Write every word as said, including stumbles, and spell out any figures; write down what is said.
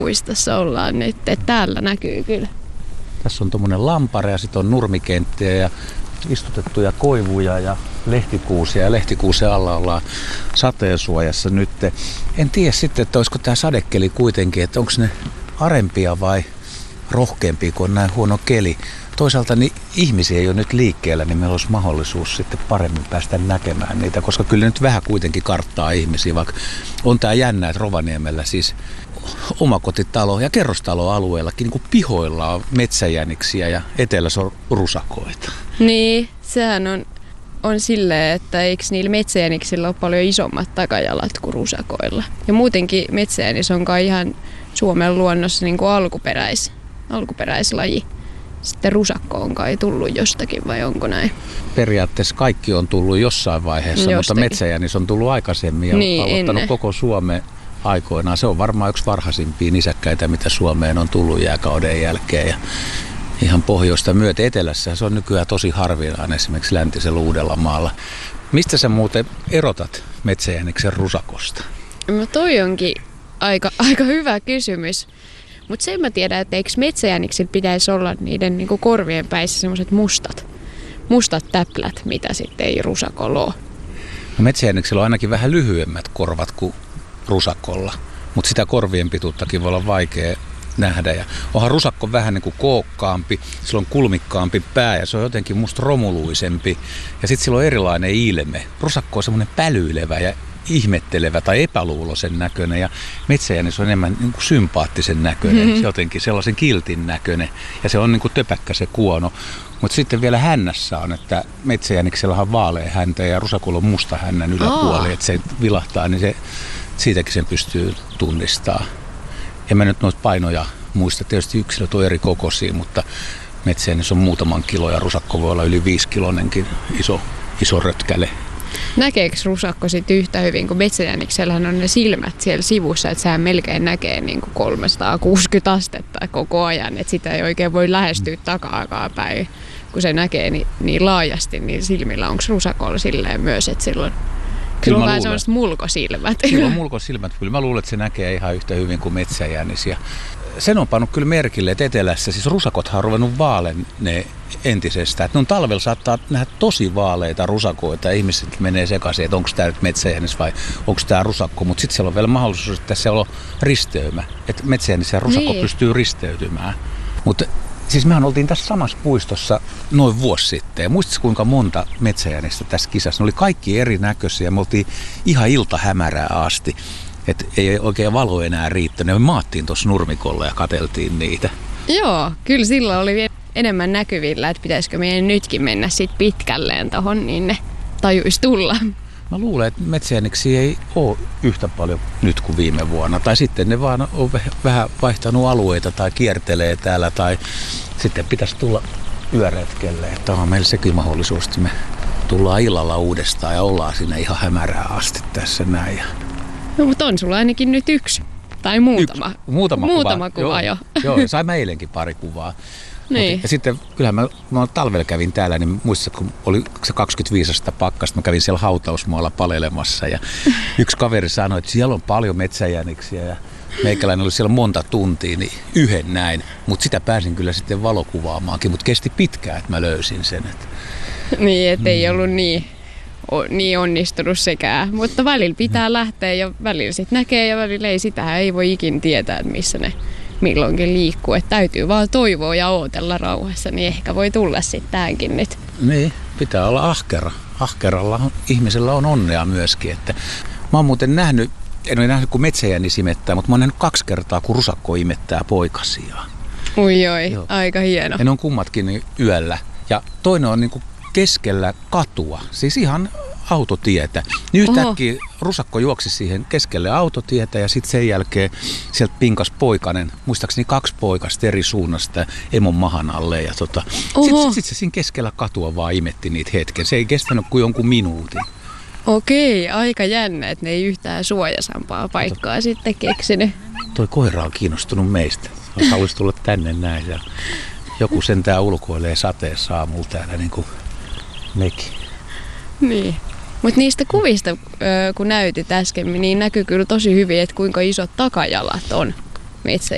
puistossa ollaan nyt, että täällä näkyy kyllä. Tässä on tuommoinen lampare ja sitten on nurmikenttiä ja istutettuja koivuja ja lehtikuusia ja lehtikuusen alla ollaan sateensuojassa nyt. En tiedä sitten, että olisiko tämä sadekeli kuitenkin, että onko ne arempia vai rohkeampia, kun on näin huono keli. Toisaalta niin ihmisiä ei ole nyt liikkeellä, niin meillä olisi mahdollisuus sitten paremmin päästä näkemään niitä, koska kyllä nyt vähän kuitenkin karttaa ihmisiä, vaikka on tämä jännä, että Rovaniemellä siis omakotitalo- ja kerrostaloalueellakin niin kuin pihoilla on metsäjäniksiä ja etelässä on rusakoita. Niin, sehän on, on silleen, että eikö niillä metsäjäniksillä ole paljon isommat takajalat kuin rusakoilla. Ja muutenkin metsäjänis on kai ihan Suomen luonnossa niin kuin alkuperäis, alkuperäislaji. Sitten rusakko on kai tullut jostakin, vai onko näin? Periaatteessa kaikki on tullut jossain vaiheessa, jostakin. Mutta metsäjänis on tullut aikaisemmin ja niin, aloittanut ennen. Koko Suomen aikoinaan. Se on varmaan yksi varhaisimpia nisäkkäitä, mitä Suomeen on tullut jääkauden jälkeen. Ja ihan pohjoista myöten etelässä se on nykyään tosi harvinainen esimerkiksi läntisellä Uudellamaalla. Mistä sä muuten erotat metsäjäniksen rusakosta? No toi onkin aika, aika hyvä kysymys. Mutta sen mä tiedän, että eikö metsäjäniksillä pitäisi olla niiden niinku korvien päissä semmoiset mustat, mustat täplät, mitä sitten ei rusakolla ole. No metsäjäniksillä on ainakin vähän lyhyemmät korvat kuin rusakolla, mutta sitä korvien pituuttakin voi olla vaikea nähdä. Ja onhan rusakko vähän niin kuin kookkaampi, sillä on kulmikkaampi pää ja se on jotenkin musta romuluisempi. Ja sitten sillä on erilainen ilme. Rusakko on semmoinen pälyilevä ja ihmettelevä tai epäluuloisen näköinen ja metsäjänis on enemmän niin kuin sympaattisen näköinen, mm-hmm. jotenkin sellaisen kiltin näköinen ja se on niin kuin töpäkkä se kuono. Mutta sitten vielä hännässä on, että metsäjäniksellä on vaalea häntä ja rusakolla on musta hännän yläpuoli, oh. että se vilahtaa, niin se, siitäkin sen pystyy tunnistamaan. Ja mä nyt noita painoja muista, tietysti yksilöt on eri kokoisia, mutta metsäjänis on muutaman kilo ja rusakko voi olla yli viisi kilonenkin iso, iso rötkäle. Näkeekö rusakko sitten yhtä hyvin, kun metsäjäniksellähän on ne silmät siellä sivussa, että sehän melkein näkee niin kuin kolmesataakuusikymmentä astetta koko ajan, että sitä ei oikein voi lähestyä takaakaan päin, kun se näkee niin, niin laajasti niin silmillä. Onko rusakolla silleen myös, että silloin Kyllä on vähän sellaiset mulkosilmät. Kyllä on mulkosilmät. Kyllä mä luulen, että se näkee ihan yhtä hyvin kuin metsäjänis. Ja sen on pannut kyllä merkille, että etelässä siis rusakothan on ruvennut vaalenee entisestään. Että ne on talvella saattaa nähdä tosi vaaleita rusakoita ja ihmiset menee sekaisin, että onko tämä nyt metsäjänis vai onko tämä rusakko. Mutta sitten siellä on vielä mahdollisuus, että siellä on risteymä. Että metsäjänis ja rusakko niin. pystyy risteytymään. Mutta siis mehän oltiin tässä samassa puistossa noin vuosi sitten. Ja muistatko kuinka monta metsäjänistä tässä kisassa? Ne oli kaikki erinäköisiä ja me oltiin ihan iltahämärää asti. Että ei oikein valo enää riittänyt. Me maattiin tuossa nurmikolla ja katseltiin niitä. Joo, kyllä silloin oli vielä enemmän näkyvillä, että pitäisikö meidän nytkin mennä sit pitkälleen tohon, niin ne tajuisi tulla. Mä luulen, että metsäjäniksiä ei ole yhtä paljon nyt kuin viime vuonna. Tai sitten ne vaan on vähän vaihtanut alueita tai kiertelee täällä. Tai sitten pitäisi tulla yöretkelle. Että on meillä sekin mahdollisuus, että me tullaan illalla uudestaan ja ollaan siinä ihan hämärää asti tässä näin. No, mutta on sulla ainakin nyt yksi. Tai muutama. Yksi, muutama, muutama kuva, kuva jo. jo. Joo, sain mä eilenkin pari kuvaa. Niin. Ja sitten kyllähän mä, mä talvella kävin täällä, niin muistatko, kun oli se kaksikymmentäviisi astetta pakkasta, mä kävin siellä hautausmaalla palelemassa ja yksi kaveri sanoi, että siellä on paljon metsäjäniksiä ja meikäläinen oli siellä monta tuntia, niin yhden näin. Mutta sitä pääsin kyllä sitten valokuvaamaankin, mutta kesti pitkään, että mä löysin sen. Että niin, ettei mm. ollut niin, o, niin onnistunut sekään, mutta välillä pitää mm. lähteä ja välillä sitten näkee ja välillä ei. Sitähän ei voi ikin tietää, että missä ne milloinkin liikkuu. Että täytyy vaan toivoa ja ootella rauhassa, niin ehkä voi tulla sitten tämäkin nyt. Niin, pitää olla ahkera. Ahkeralla on, ihmisellä on onnea myöskin. Että mä oon muuten nähnyt, en ole nähnyt kun metsäjänis imettää, mutta mä oon nähnyt kaksi kertaa, kun rusakko imettää poikasiaan. Ui oi, Joo. aika hieno. Ja ne on kummatkin yöllä. Ja toinen on niin kuin keskellä katua, siis ihan autotietä. Niin yhtäkkiä rusakko juoksi siihen keskelle autotietä ja sitten sen jälkeen sieltä pinkas poikanen, muistaakseni kaksi poikasta eri suunnasta emon mahan alle. Ja tota, sitten sit, sit se siinä keskellä katua vaan imetti niitä hetken. Se ei kestänyt kuin jonkun minuutin. Okei, aika jännä, että ne ei yhtään suojasampaa paikkaa Kato, sitten keksinyt. Toi koira on kiinnostunut meistä. Haluaisi tulla tänne näin. Ja joku sentään ulkoilee sateessa aamulla täällä niin kuin mekin. Niin. Mutta niistä kuvista, kun näytit äsken, niin näkyy kyllä tosi hyvin, että kuinka isot takajalat on metsäjänniksellä.